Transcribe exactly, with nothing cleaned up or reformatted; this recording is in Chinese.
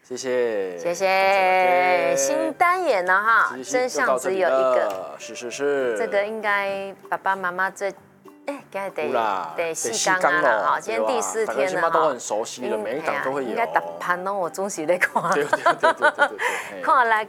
谢谢， 谢谢。新单元了哈，真相只有一个， 是是是。 这个应该爸爸妈妈最，哎，应该得得细细缸啊哈，今天第四天了哈， 都很熟悉了，每一档都会有。 应该打盘哦，我总是在看。 对对对对对对。 看来